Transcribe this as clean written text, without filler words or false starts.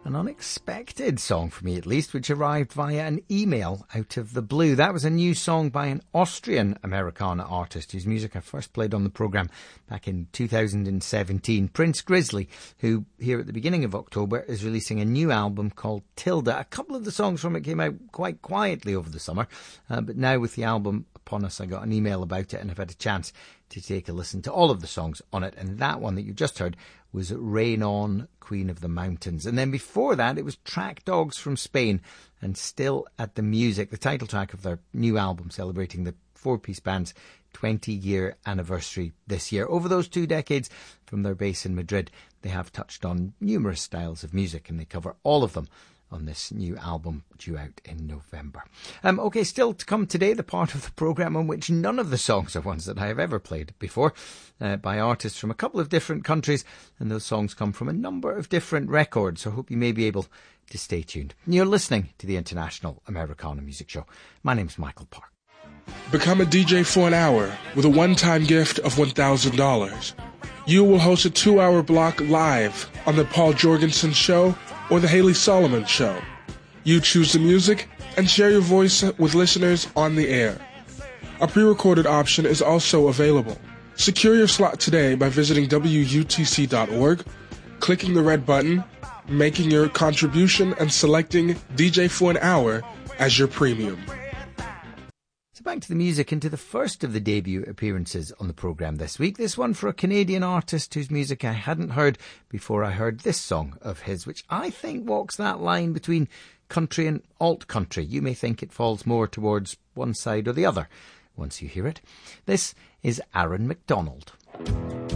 An unexpected song for me, at least, which arrived via an email out of the blue. That was a new song by an Austrian Americana artist whose music I first played on the programme back in 2017. Prince Grizzly, who here at the beginning of October is releasing a new album called Tilda. A couple of the songs from it came out quite quietly over the summer, but now with the album upon us, I got an email about it and I've had a chance to take a listen to all of the songs on it. And that one that you just heard was Rain On, Queen of the Mountains. And then before that, it was Track Dogs from Spain and Still at the Music, the title track of their new album celebrating the four-piece band's 20-year anniversary this year. Over those 2 decades, from their base in Madrid, they have touched on numerous styles of music and they cover all of them on this new album due out in November. Okay, still to come today, the part of the programme on which none of the songs are ones that I have ever played before, by artists from a couple of different countries, and those songs come from a number of different records, so I hope you may be able to stay tuned. You're listening to the International Americana Music Show. My name's Michael Park. Become a DJ for an hour with a one-time gift of $1,000. You will host a 2-hour block live on the Paul Jorgensen Show or the Haley Solomon Show. You choose the music and share your voice with listeners on the air. A pre-recorded option is also available. Secure your slot today by visiting WUTC.org, clicking the red button, making your contribution, and selecting DJ for an hour as your premium. So back to the music and to the first of the debut appearances on the programme this week. This one for a Canadian artist whose music I hadn't heard before I heard this song of his, which I think walks that line between country and alt-country. You may think it falls more towards one side or the other once you hear it. This is Aaron McDonald.